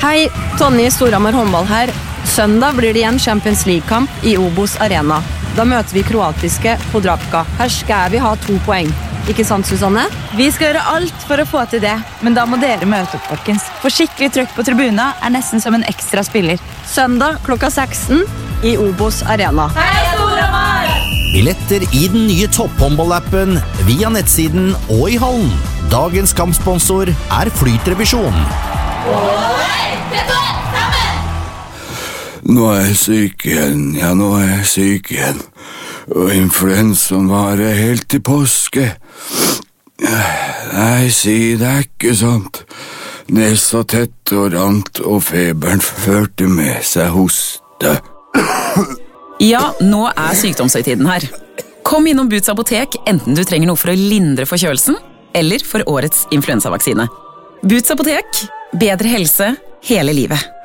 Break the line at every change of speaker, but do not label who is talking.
Hei, Tonje Storhamar håndball her. Søndag blir det igjen Champions League-kamp i Obos Arena. Da møter vi kroatiske Podravka. Her skal vi ha 2 poeng. Ikke sant, Susanne?
Vi skal gjøre alt for å få til det, men da må dere møte opp, folkens. For skikkelig trøkk på tribuna nesten som en ekstra spiller.
Søndag klokka 16 i Obos Arena.
Hei, Storhamar!
Billetter i den nye topphåndballappen via nettsiden og i hallen. Dagens kampsponsor Flytrevisjon.
Nå jeg syk igjen, nå jeg syk igjen. Og influensaen varer helt til påske. Nei, si det ikke sant. Nesa tett og rant, og feberen førte med seg hoste.
Ja, nå sykdomshøytiden her. Kom innom Boots apotek, enten du trenger noe for å lindre forkjølelsen, eller for årets influensavaksine. Boots apotek, bedre helse hele livet.